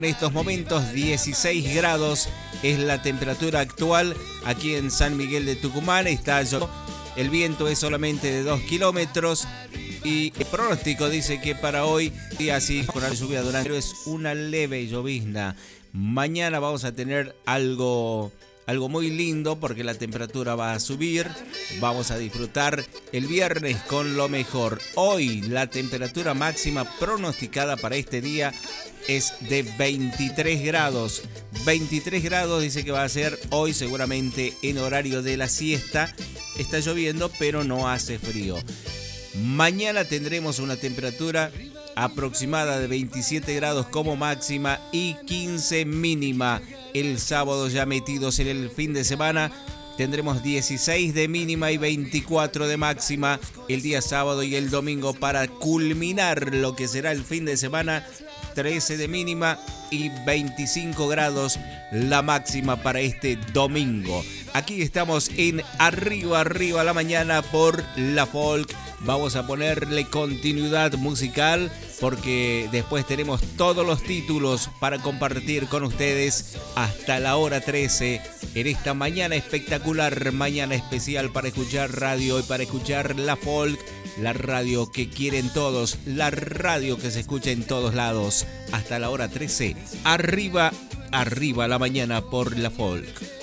En estos momentos 16 grados es la temperatura actual aquí en San Miguel de Tucumán. El viento es solamente de 2 kilómetros y el pronóstico dice que para hoy día así con la lluvia durante es una leve llovizna. Mañana vamos a tener algo muy lindo porque la temperatura va a subir. Vamos a disfrutar el viernes con lo mejor. Hoy la temperatura máxima pronosticada para este día es de 23 grados. 23 grados dice que va a ser hoy seguramente en horario de la siesta. Está lloviendo pero no hace frío. Mañana tendremos una temperatura aproximada de 27 grados como máxima y 15 mínima. El sábado, ya metidos en el fin de semana, tendremos 16 de mínima y 24 de máxima el día sábado, y el domingo para culminar lo que será el fin de semana, 13 de mínima y 25 grados la máxima para este domingo. Aquí estamos en Arriba la Mañana por La Folk. Vamos a ponerle continuidad musical porque después tenemos todos los títulos para compartir con ustedes hasta la hora 13 en esta mañana espectacular, mañana especial para escuchar radio y para escuchar La Folk, la radio que quieren todos, la radio que se escucha en todos lados. Hasta la hora 13, arriba la mañana por La Folk.